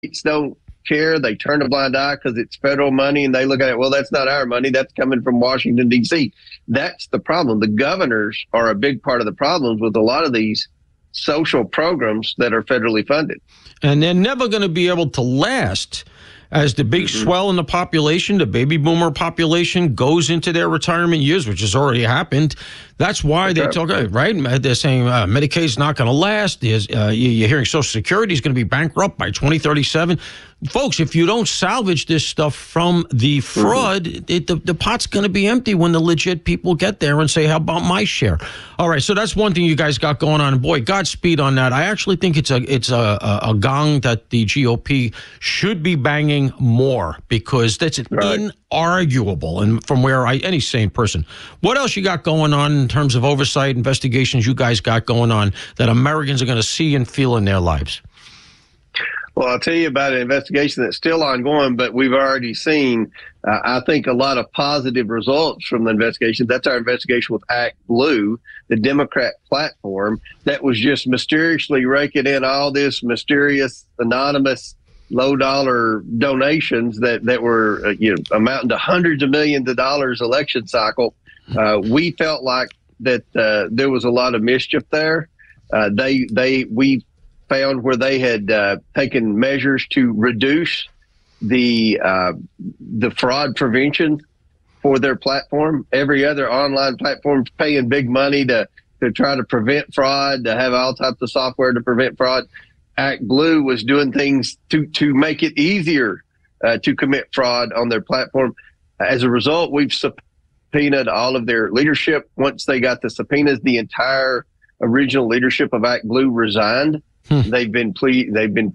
don't care. They turn a blind eye because it's federal money, and they look at it, well, that's not our money. That's coming from Washington, D.C. That's the problem. The governors are a big part of the problems with a lot of these social programs that are federally funded. And they're never going to be able to last as the big swell in the population, the baby boomer population, goes into their retirement years, which has already happened. That's why they talk, right? They're saying Medicaid's not going to last. You're hearing Social Security is going to be bankrupt by 2037. Folks, if you don't salvage this stuff from the fraud, the pot's going to be empty when the legit people get there and say, how about my share? All right, so that's one thing you guys got going on. And boy, Godspeed on that. I actually think it's a gong that the GOP should be banging more, because that's inarguable, and from where any sane person. What else you got going on in terms of oversight investigations you guys got going on that Americans are going to see and feel in their lives? Well, I'll tell you about an investigation that's still ongoing, but we've already seen, I think, a lot of positive results from the investigation. That's our investigation with Act Blue, the Democrat platform that was just mysteriously raking in all this mysterious, anonymous, low-dollar donations that were amounting to hundreds of millions of dollars election cycle. We felt like that there was a lot of mischief there. We found where they had taken measures to reduce the fraud prevention for their platform. Every other online platform is paying big money to try to prevent fraud, to have all types of software to prevent fraud. Act Blue was doing things to make it easier to commit fraud on their platform. As a result, we've subpoenaed all of their leadership. Once they got the subpoenas, the entire original leadership of Act Blue resigned. They've been pleading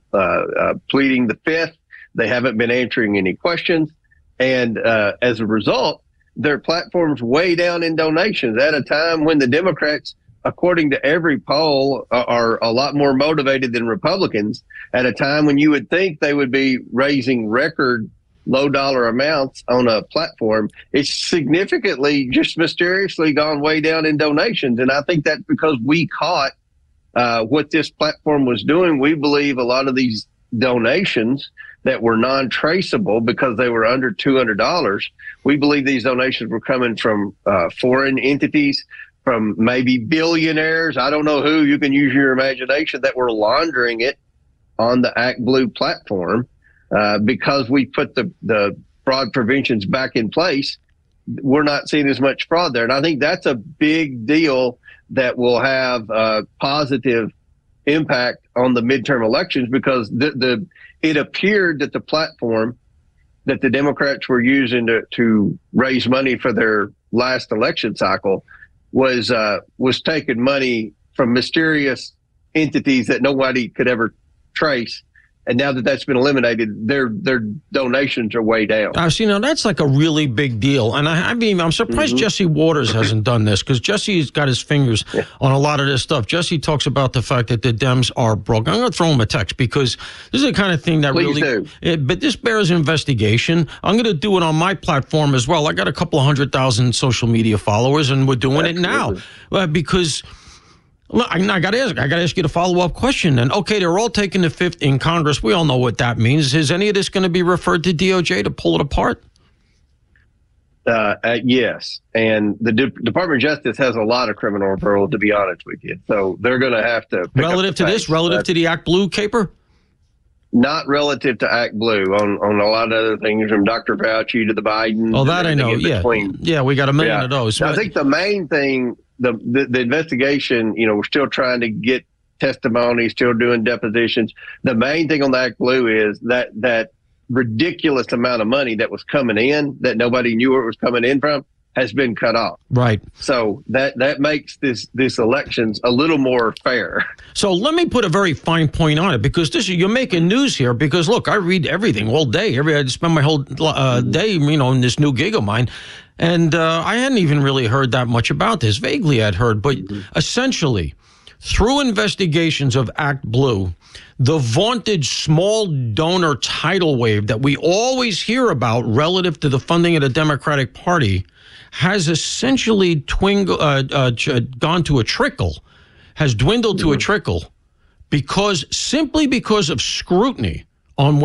the fifth. They haven't been answering any questions. And as a result, their platform's way down in donations at a time when the Democrats, according to every poll, are a lot more motivated than Republicans, at a time when you would think they would be raising record low dollar amounts on a platform. It's significantly, just mysteriously gone way down in donations. And I think that's because we caught what this platform was doing. We believe a lot of these donations that were non-traceable because they were under $200, we believe these donations were coming from foreign entities, from maybe billionaires, I don't know who, you can use your imagination, that were laundering it on the Act Blue platform. Because we put the fraud preventions back in place, we're not seeing as much fraud there. And I think that's a big deal that will have a positive impact on the midterm elections, because it appeared that the platform that the Democrats were using to raise money for their last election cycle was taking money from mysterious entities that nobody could ever trace. And now that that's been eliminated, their donations are way down. See, now that's like a really big deal. And I'm surprised Jesse Waters hasn't done this, because Jesse's got his fingers on a lot of this stuff. Jesse talks about the fact that the Dems are broke. I'm going to throw him a text, because this is the kind of thing that Please do. But this bears investigation. I'm going to do it on my platform as well. I got a couple of 100,000 social media followers, and we're doing it now because. Look, I got to ask you the follow-up question. And okay, they're all taking the fifth in Congress. We all know what that means. Is any of this going to be referred to DOJ to pull it apart? Yes. And the Department of Justice has a lot of criminal referral, to be honest with you. So they're going to have to pick relative to this, relative to the Act Blue caper? Not relative to Act Blue, on a lot of other things, from Dr. Fauci to the Biden. Oh, that I know. Yeah, we got a million of those. I think the main thing, the investigation, we're still trying to get testimony, still doing depositions. The main thing on the Act Blue is that ridiculous amount of money that was coming in that nobody knew where it was coming in from has been cut off. Right. So that makes this elections a little more fair. So let me put a very fine point on it, because you're making news here. Because look, I read everything all day. I spend my whole day, in this new gig of mine. And I hadn't even really heard that much about this. Vaguely I'd heard, but essentially, through investigations of Act Blue, the vaunted small donor tidal wave that we always hear about relative to the funding of the Democratic Party has essentially gone to a trickle, has dwindled to a trickle, simply because of scrutiny on